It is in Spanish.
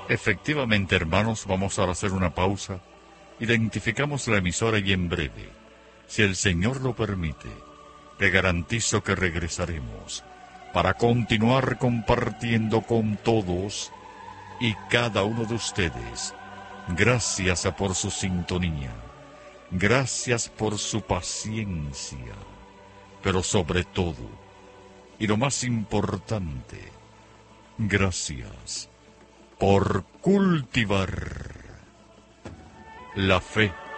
Efectivamente, hermanos, vamos ahora a hacer una pausa. Identificamos la emisora y en breve, si el Señor lo permite, te garantizo que regresaremos para continuar compartiendo con todos y cada uno de ustedes. Gracias por su sintonía, gracias por su paciencia, pero sobre todo, y lo más importante, gracias por cultivar la fe